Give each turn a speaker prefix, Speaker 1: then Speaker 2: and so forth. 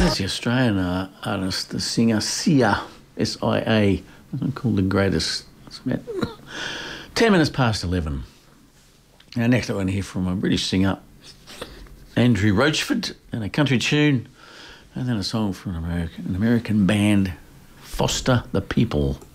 Speaker 1: There's the Australian artist, the singer Sia, S-I-A, called the greatest. It's about 10 minutes past 11. Now, next I want to hear from a British singer, Andrew Rochford, and a country tune, and then a song from an American band, Foster the People.